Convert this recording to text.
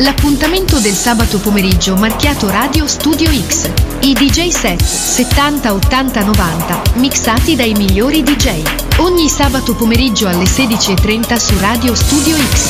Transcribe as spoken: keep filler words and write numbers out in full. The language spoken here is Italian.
L'appuntamento del sabato pomeriggio marchiato Radio Studio X. I D J set settanta, ottanta, novanta, mixati dai migliori D J. Ogni sabato pomeriggio alle sedici e trenta su Radio Studio X.